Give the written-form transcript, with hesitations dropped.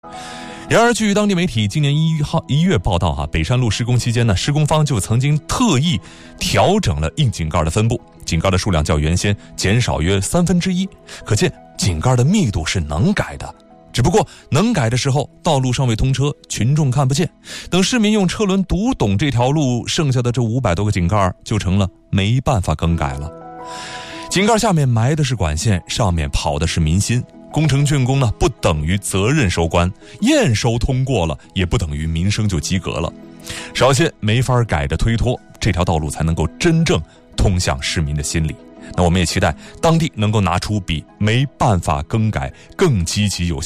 然而，据当地媒体今年1月报道，北山路施工期间呢，施工方就曾经特意调整了硬井盖的分布，井盖的数量较原先减少约1/3，可见井盖的密度是能改的。只不过能改的时候，道路尚未通车，群众看不见。等市民用车轮读懂这条路，剩下的这500多个井盖就成了没办法更改了。井盖下面埋的是管线，上面跑的是民心。工程竣工呢，不等于责任收官，验收通过了，也不等于民生就及格了。少些没法改的推脱，这条道路才能够真正通向市民的心里。那我们也期待当地能够拿出比没办法更改更积极有效